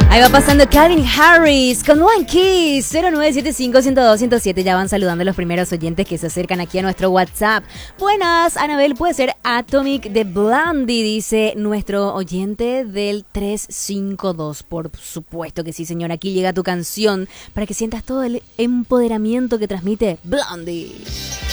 Ahí va pasando Calvin Harris con One Kiss 0975-102-107. Ya van saludando los primeros oyentes que se acercan aquí a nuestro WhatsApp. Buenas, Anabel, puede ser Atomic de Blondie, dice nuestro oyente del 352. Por supuesto que sí, señor. Aquí llega tu canción para que sientas todo el empoderamiento que transmite Blondie.